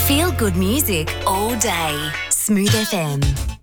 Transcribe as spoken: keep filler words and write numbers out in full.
Feel good music all day. Smooth F M.